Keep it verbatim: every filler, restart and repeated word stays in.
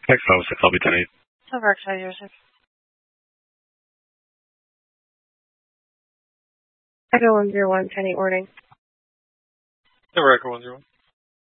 X five six, I'll be ten eight. Over X five zero six. Echo one zero one, ten eight warning. Over Echo one zero one.